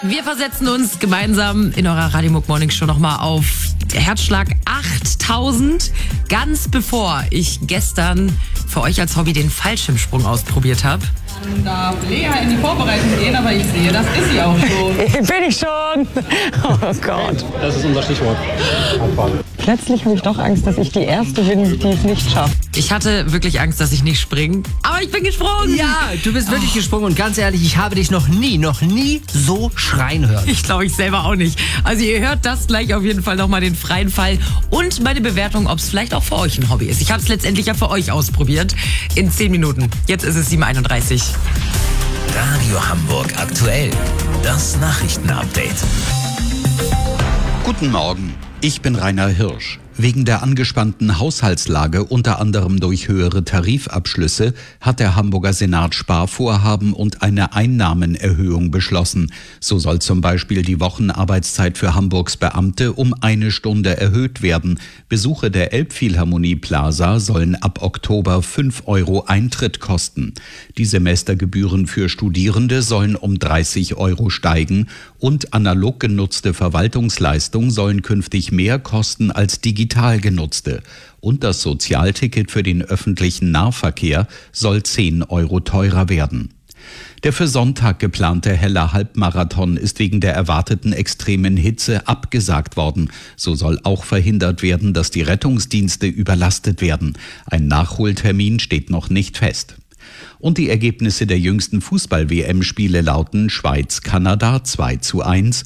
Wir versetzen uns gemeinsam in eurer Radio Muck Morning Show nochmal auf Herzschlag 8000. Ganz bevor ich gestern für euch als Hobby den Fallschirmsprung ausprobiert habe. Dann darf Lea in die Vorbereitung gehen, aber ich sehe, das ist sie auch schon. Bin ich schon. Oh Gott. Das ist unser Stichwort. Plötzlich habe ich doch Angst, dass ich die Erste bin, die es nicht schafft. Ich hatte wirklich Angst, dass ich nicht springe. Aber ich bin gesprungen. Ja, du bist wirklich gesprungen und ganz ehrlich, ich habe dich noch nie so schreien hören. Ich glaube, ich selber auch nicht. Also ihr hört das gleich auf jeden Fall nochmal den freien Fall und meine Bewertung, ob es vielleicht auch für euch ein Hobby ist. Ich habe es letztendlich ja für euch ausprobiert in 10 Minuten. Jetzt ist es 7:31. Radio Hamburg aktuell. Das Nachrichtenupdate. Guten Morgen, ich bin Rainer Hirsch. Wegen der angespannten Haushaltslage, unter anderem durch höhere Tarifabschlüsse, hat der Hamburger Senat Sparvorhaben und eine Einnahmenerhöhung beschlossen. So soll zum Beispiel die Wochenarbeitszeit für Hamburgs Beamte um 1 Stunde erhöht werden. Besuche der Elbphilharmonie Plaza sollen ab Oktober 5 € Eintritt kosten. Die Semestergebühren für Studierende sollen um 30 € steigen und analog genutzte Verwaltungsleistungen sollen künftig mehr kosten als digital genutzte. Und das Sozialticket für den öffentlichen Nahverkehr soll 10 € teurer werden. Der für Sonntag geplante Heller Halbmarathon ist wegen der erwarteten extremen Hitze abgesagt worden. So soll auch verhindert werden, dass die Rettungsdienste überlastet werden. Ein Nachholtermin steht noch nicht fest. Und die Ergebnisse der jüngsten Fußball-WM-Spiele lauten: Schweiz-Kanada 2:1,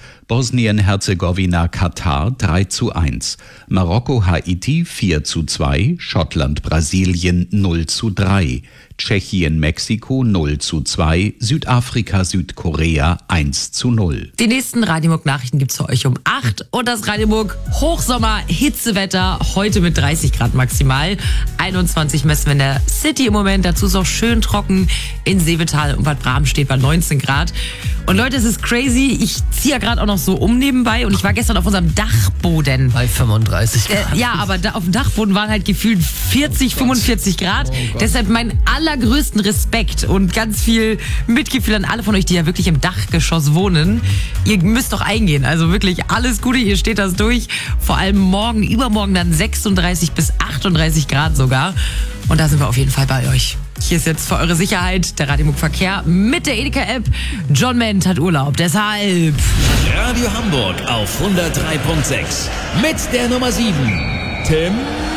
Bosnien-Herzegowina-Katar 3:1, Marokko-Haiti 4:2, Schottland-Brasilien 0:3, Tschechien-Mexiko 0:2, Südafrika-Südkorea 1:0. Die nächsten Radio Muck Nachrichten gibt's für euch um 8 und das Radio Muck Hochsommer-Hitzewetter heute mit 30 Grad maximal. 21 messen wir in der City im Moment. Dazu ist auch schön trocken. In Seevetal und Bad Bram steht bei 19 Grad. Und Leute, es ist crazy. Ich ziehe ja gerade auch noch so um nebenbei und ich war gestern auf unserem Dachboden. Bei 35 Grad. Ja, aber da auf dem Dachboden waren halt gefühlt 40, 45 Grad. Deshalb mein allergrößten Respekt und ganz viel Mitgefühl an alle von euch, die ja wirklich im Dachgeschoss wohnen. Ihr müsst doch eingehen. Also wirklich alles Gute, ihr steht das durch. Vor allem morgen, übermorgen dann 36 bis 38 Grad sogar. Und da sind wir auf jeden Fall bei euch. Hier ist jetzt für eure Sicherheit der Radio Muck Verkehr mit der Edeka-App. John Ment hat Urlaub, deshalb Radio Hamburg auf 103.6 mit der Nummer 7. Tim.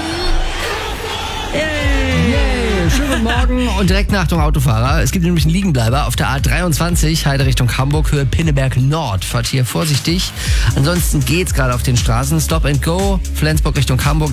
Schönen guten Morgen und direkt Achtung Autofahrer. Es gibt nämlich einen Liegenbleiber auf der A23, Heide Richtung Hamburg, Höhe Pinneberg Nord. Fahrt hier vorsichtig. Ansonsten geht's gerade auf den Straßen. Stop and Go, Flensburg Richtung Hamburg.